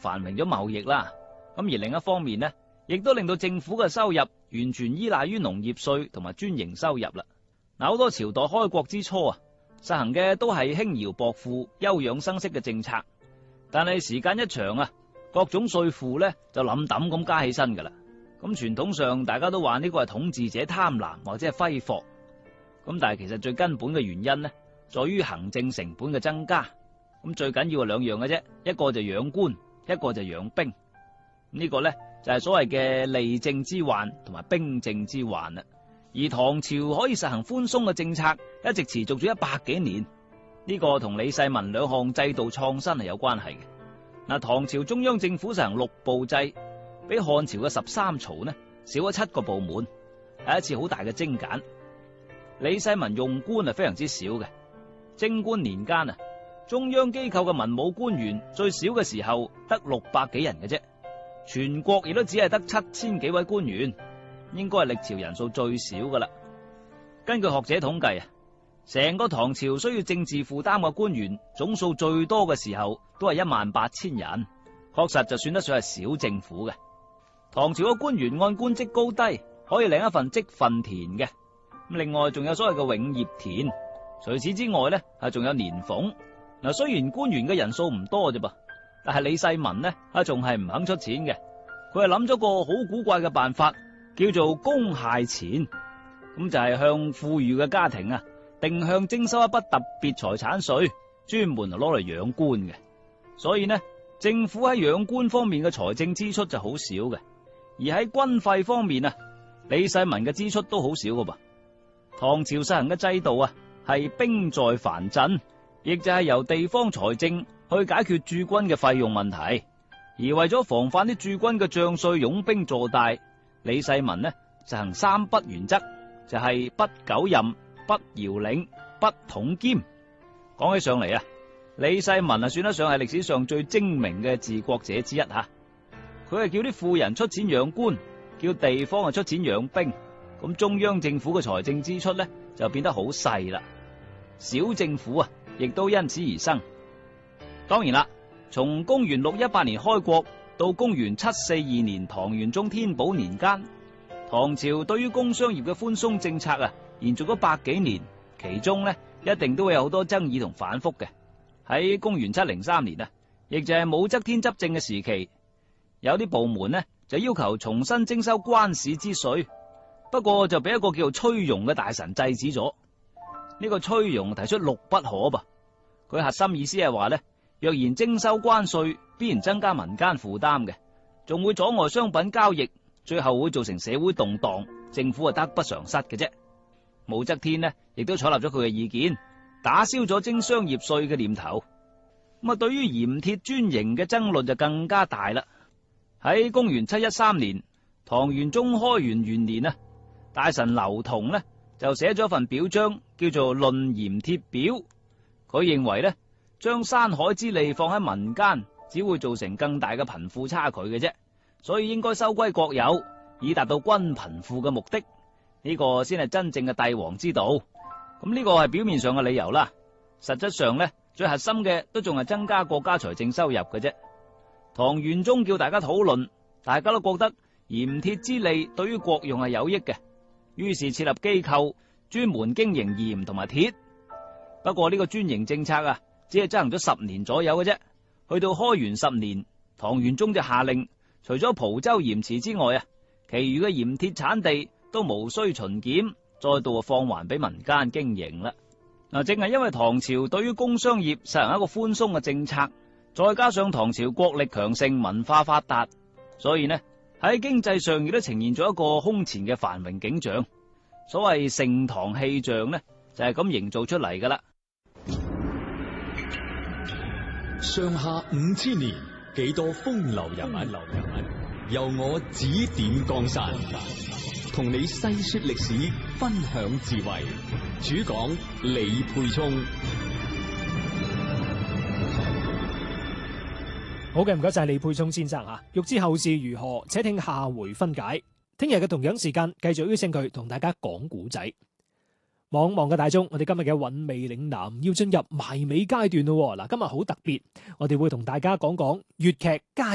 繁榮咗貿易啦。咁而另一方面呢，亦都令到政府嘅收入完全依賴於農業稅同埋專營收入啦。嗱，好多朝代開國之初啊，實行嘅都係輕徭薄賦、休養生息嘅政策，但係時間一長啊，各種稅負呢就冧抌咁加起身噶啦。咁傳統上大家都話呢個係統治者貪婪或者係揮霍，咁但係其實最根本嘅原因呢，在於行政成本嘅增加。咁最緊要係兩樣嘅啫，一個就養官，一個就養兵。呢個呢，就係所謂嘅利政之患同埋兵政之患啦。而唐朝可以實行寬鬆嘅政策，一直持續咗100幾年，呢個同李世民兩項制度創新係有關係嘅。嗱，唐朝中央政府實行6部制，比漢朝嘅13曹呢少咗7個部門，係一次好大嘅精簡。李世民用官係非常之少嘅，貞觀年間啊，中央機構嘅文武官員最少嘅時候得600幾人嘅啫，全國亦都只係得7000幾位官員，應該係歷朝人數最少噶啦。根據學者統計啊，成個唐朝需要政治負擔嘅官員總數最多嘅時候都係18000人，確實就算得上係小政府嘅。唐朝嘅官員按官職高低可以領一份職分田嘅，另外仲有所謂嘅永業田。除此之外呢，仲有年俸。嗱，雖然官員嘅人數唔多啫噃，但係李世民呢仲係唔肯出錢嘅。佢係諗咗個好古怪嘅辦法，叫做公械錢。咁就係向富裕嘅家庭定向徵收一筆特別財產稅，專門攞嚟養官嘅。所以呢，政府喺養官方面嘅財政支出就好少嘅。而喺軍費方面李世民嘅支出都好少噶噃。唐朝實行嘅制度係兵在藩鎮，亦就係由地方財政去解決駐軍嘅費用問題。而為咗防範啲駐軍嘅將帥擁兵坐大，李世民實行3不原則，就係不久任、不遙領、不統兼。講起上嚟李世民算得上係歷史上最精明嘅治國者之一吓。佢係叫啲富人出錢養官，叫地方出錢養兵，咁中央政府嘅財政支出呢就變得好細啦，小政府亦都因此而生。當然啦，從公元618年開國到公元742年唐玄宗天寶年間，唐朝對於工商業嘅寬鬆政策延續咗100幾年，其中呢一定都會有好多爭議同反覆嘅。喺公元703年亦就係武則天執政嘅時期，有啲部門呢就要求重新徵收關市之稅，不過就俾一個叫做崔融嘅大臣制止咗。呢個崔融提出6不可噃，佢核心意思係話呢，若然徵收關稅，必然增加民間負擔嘅，仲會阻礙商品交易，最後會造成社會動盪，政府得不償失嘅啫。武則天呢亦都採納咗佢嘅意見，打消咗徵商業稅嘅念頭。咁對於鹽鐵專營嘅爭論就更加大啦。喺公元713年，唐玄宗開元元年大臣劉同呢就寫咗一份表彰，叫做《論鹽鐵表》。佢認為呢，將山海之利放喺民間，只會造成更大嘅貧富差距嘅啫，所以應該收歸國有，以達到均貧富嘅目的。呢個先係真正嘅帝王之道。咁呢個係表面上嘅理由啦，實質上呢，最核心嘅都仲係增加國家財政收入嘅啫。唐玄宗叫大家討論，大家都覺得鹽鐵之利對於國用係有益嘅，於是設立機構專門經營鹽同埋鐵。不過呢個專營政策只係執行咗10年左右嘅啫。去到開元10年，唐玄宗就下令，除咗蒲州鹽池之外其餘嘅鹽鐵產地都無需巡檢，再度放還俾民間經營啦。正係因為唐朝對於工商業實行一個寬鬆嘅政策，再加上唐朝國力強盛、文化發達，所以呢喺經濟上亦都呈現咗一個空前嘅繁榮景象。所謂盛唐氣象呢，就係咁營造出嚟噶啦。 上下5000年，幾多風流人物，由我指點江山，同你細說歷史，分享智慧。主講李沛聰。 好嘅，唔該晒李沛聰先生吓。欲知後事如何，且聽下回分解。聽日嘅同樣時間，繼續邀請佢同大家講古仔。望嘅大眾，我哋今日嘅韻味嶺南要進入埋尾階段咯。嗱，今日好特別，我哋會同大家講講粵劇家